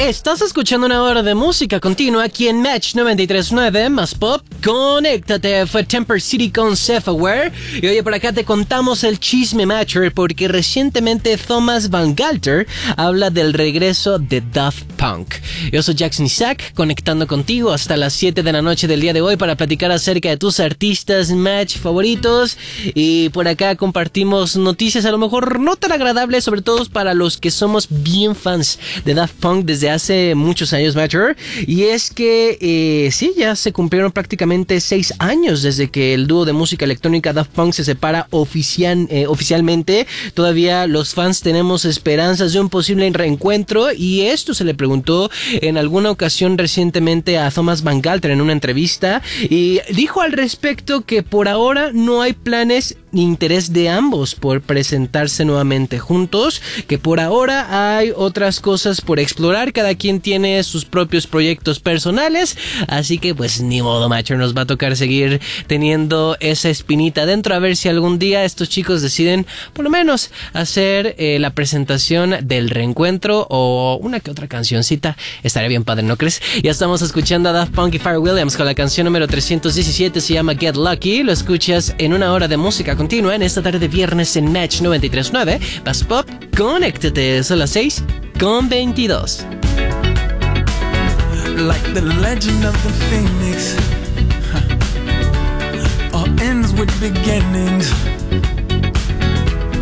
Estás escuchando una hora de música continua aquí en Match 93.9 más pop. Conéctate, fue Temper City con Self-Aware. Y oye, por acá te contamos el chisme Matcher porque recientemente Thomas Van Galter habla del regreso de Daft Punk. Yo soy Jackson Isaac, conectando contigo hasta las 7 de la noche del día de hoy para platicar acerca de tus artistas Match favoritos. Y por acá compartimos noticias a lo mejor no tan agradables, sobre todo para los que somos bien fans de Daft Punk desde hace muchos años, Matcher. Y es que sí, ya se cumplieron prácticamente 6 años desde que el dúo de música electrónica Daft Punk se separa oficialmente. Todavía los fans tenemos esperanzas de un posible reencuentro, y esto se le preguntó en alguna ocasión recientemente a Thomas Van Galter en una entrevista, y dijo al respecto que por ahora no hay planes ni interés de ambos por presentarse nuevamente juntos, que por ahora hay otras cosas por explorar, cada quien tiene sus propios proyectos personales, así que pues ni modo, Matcher, nos va a tocar seguir teniendo esa espinita dentro, a ver si algún día estos chicos deciden por lo menos hacer la presentación del reencuentro o una que otra cancioncita. Estaría bien padre, ¿no crees? Ya estamos escuchando a Daft Punk y Pharrell Williams con la canción número 317, se llama Get Lucky. Lo escuchas en una hora de música continua en esta tarde de viernes en Match 93.9. Vas Pop, conéctate, son las 6:22. Like the legend of the phoenix, all ends with beginnings.